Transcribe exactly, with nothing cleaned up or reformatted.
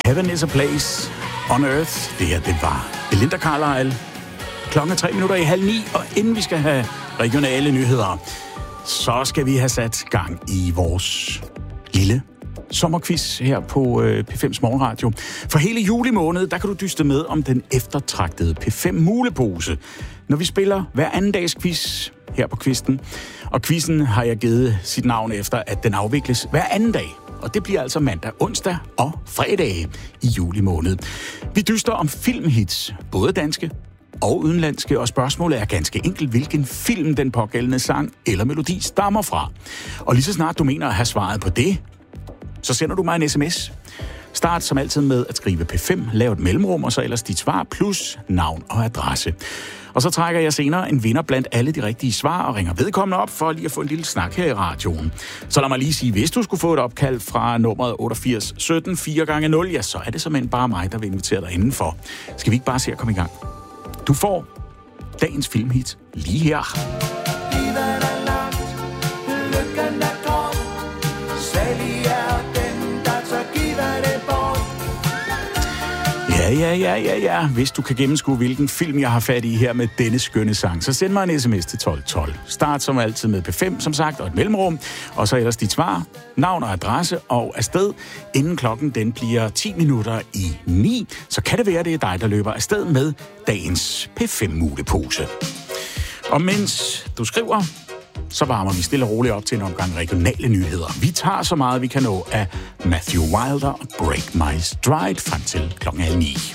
Heaven is a place on earth. Det her, det var Belinda Carlisle. Klokken er tre minutter i halv ni, og inden vi skal have regionale nyheder, så skal vi have sat gang i vores lille sommerquiz her på øh, P fems morgenradio. For hele juli måned, der kan du dyste med om den eftertragtede P fem mulepose, når vi spiller hver anden dags quiz her på kvisten. Og quizzen har jeg givet sit navn efter, at den afvikles hver anden dag. Og det bliver altså mandag, onsdag og fredag i juli måned. Vi dyster om filmhits, både danske og udenlandske, og spørgsmålet er ganske enkelt, hvilken film den pågældende sang eller melodi stammer fra. Og lige så snart du mener at have svaret på det, så sender du mig en sms. Start som altid med at skrive P fem, lav et mellemrum, og så ellers dit svar plus navn og adresse. Og så trækker jeg senere en vinder blandt alle de rigtige svar og ringer vedkommende op for lige at få en lille snak her i radioen. Så lad mig lige sige, hvis du skulle få et opkald fra nummeret otteogfirs sytten fire gange nul, ja, så er det simpelthen bare mig, der vil invitere dig indenfor. Skal vi ikke bare se at komme i gang? Du får dagens filmhit lige her. Ja, ja, ja, ja, ja. Hvis du kan gennemskue, hvilken film jeg har fat i her med denne skønne sang, så send mig en sms til tolv tolv. Start som altid med P fem, som sagt, og et mellemrum. Og så ellers dit svar, navn og adresse og afsted. Inden klokken den bliver ti minutter i ni, så kan det være, det er dig, der løber afsted med dagens P fem mulepose. Og mens du skriver, så varmer vi stille og roligt op til en omgang regionale nyheder. Vi tager så meget, vi kan nå af Matthew Wilder og Break My Stride frem til klokken halv ni.